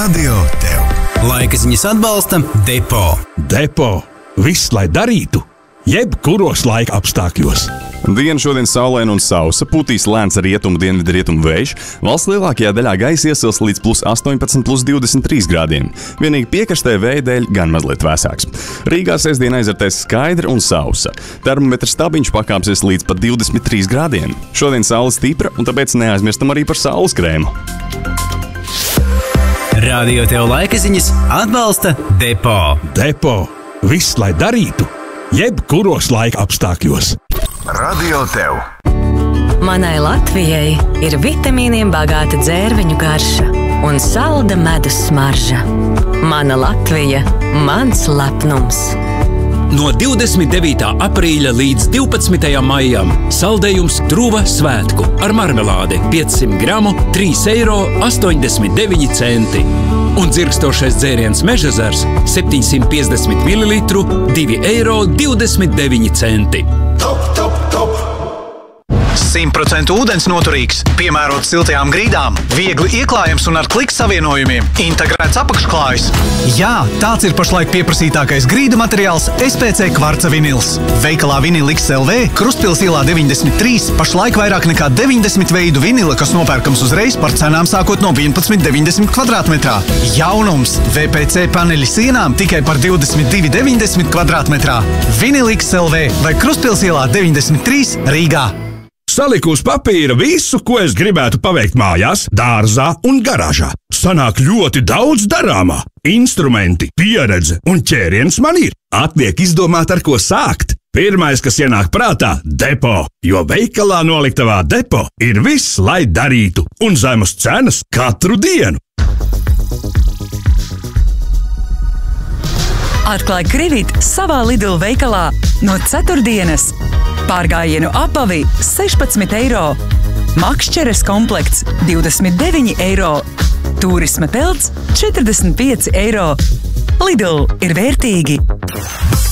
Radio Tev. Laika ziņas atbalsta Depo. Depo. Viss, lai darītu, jebkuros laika apstākļos. Diena šodien saulaina un sausa, pūtīs lēns rietumu dienvidu vējš. Valsts lielākajā daļā gaisa iesils līdz +18, +23 grādiem. Vienīgi piekrastē vēja dēļ gan mazliet vēsāks. Rīgā sestdien aizvērtēs skaidra un sausa. Termometra stabiņš pakāpsies līdz pat 23 grādiem. Šodien saule stipra, un tāpēc neaizmirstam arī par saules krēmu. Radio Tev laika ziņas atbalsta Depo. Depo. Viss, lai darītu, jebkuros laika apstākļos. Radio Tev. Manai Latvijai ir vitamīniem bagāta dzērveņu garša un salda medus smarža. Mana Latvija, mans lepnums. No 29. aprīļa līdz 12. maijam saldējums Truva svētku ar marmelādi 500 gramu 3,89 eiro. Un dzirkstošais dzēriens Mežezars 750 ml 2,29 eiro. Top, top, top! 100% ūdens noturīgs, piemērots siltajām grīdām, viegli ieklājams un ar kliks savienojumiem, integrēts apakšklājs. Jā, tāds ir pašlaik pieprasītākais grīdu materiāls SPC kvarca vinils. Veikalā Vinil XLV, Krustpils ielā 93, pašlaik vairāk nekā 90 veidu vinila, kas nopērkams uzreiz par cenām sākot no 11,90 kvadrātmetrā. Jaunums VPC paneļi sienām tikai par 22,90 kvadrātmetrā. Vinil XLV vai Krustpils ielā 93 Rīgā. Saliku uz papīra visu, ko es gribētu paveikt mājās, dārzā un garāžā. Sanāk ļoti daudz darāmā. Instrumenti, pieredze un ķēriens man ir. Atliek izdomāt, ar ko sākt. Pirmais, kas ienāk prātā – Depo, jo veikalā noliktavā Depo ir viss, lai darītu, un zemas cenas katru dienu. Atklāj Krivit savā Lidl veikalā no ceturtdienas. Pārgājienu apavi 16 eiro. Makšķeres komplekts 29 eiro. Turisma telts 45 eiro. Lidl ir vērtīgi.